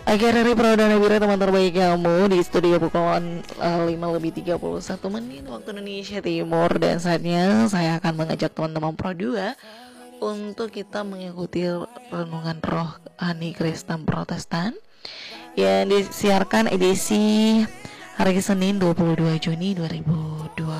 Akhir hari Pro dan Nabila, teman terbaik kamu di studio pukul 5:31 waktu Indonesia Timur. Dan saatnya saya akan mengajak teman-teman Pro 2 untuk kita mengikuti renungan rohani Kristen Protestan yang disiarkan edisi hari Senin 22 Juni 2020.